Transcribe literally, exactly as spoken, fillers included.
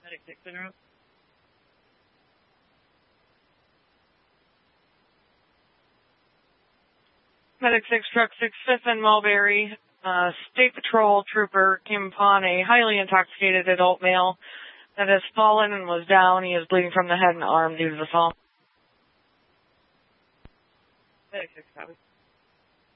Medic six en route. Medic six, Truck six, fifth and Mulberry. Uh, State Patrol trooper came upon a highly intoxicated adult male that has fallen and was down. He is bleeding from the head and arm due to the fall. Medic six, copy.